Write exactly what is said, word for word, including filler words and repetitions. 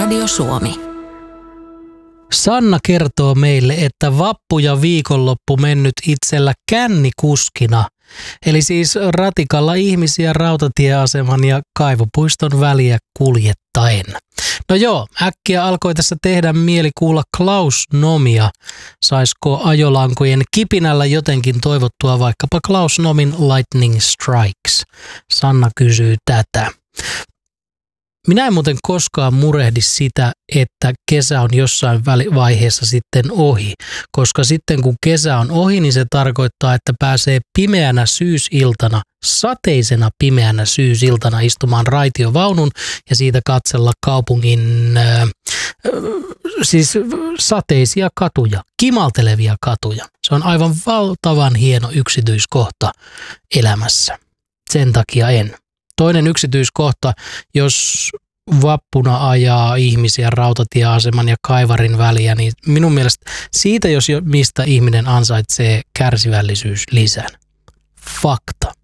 Radio Suomi. Sanna kertoo meille, että vappu ja viikonloppu mennyt itsellä kännikuskina. Eli siis ratikalla ihmisiä rautatieaseman ja kaivopuiston väliä kuljettaen. No joo, äkkiä alkoi tässä tehdä mieli kuulla Klaus Nomia. Saisiko ajolankojen kipinällä jotenkin toivottua vaikkapa Klaus Nomin Lightning Strikes? Sanna kysyy tätä. Minä en muuten koskaan murehdi sitä, että kesä on jossain vaiheessa sitten ohi, koska sitten kun kesä on ohi, niin se tarkoittaa, että pääsee pimeänä syysiltana, sateisena pimeänä syysiltana istumaan raitiovaunun ja siitä katsella kaupungin äh, siis sateisia katuja, kimaltelevia katuja. Se on aivan valtavan hieno yksityiskohta elämässä. Sen takia en. Toinen yksityiskohta, jos vappuna ajaa ihmisiä rautatieaseman ja kaivarin väliä, niin minun mielestä siitä, jos jo mistä ihminen ansaitsee kärsivällisyys lisän. Fakta.